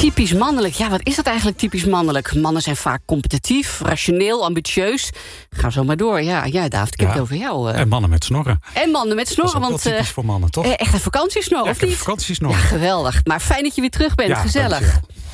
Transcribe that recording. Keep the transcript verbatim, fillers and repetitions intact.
Typisch mannelijk. Ja, wat is dat eigenlijk typisch mannelijk? Mannen zijn vaak competitief, rationeel, ambitieus. Ga zo maar door. Ja, ja David, ik heb Ja. het over jou. Uh. En mannen met snorren. En mannen met snorren. Dat is ook want wel typisch uh, voor mannen, toch? Echt een vakantiesnor, Ja, of niet? vakantiesnor. Ja, geweldig. Maar fijn dat je weer terug bent. Ja, Gezellig. dankjewel.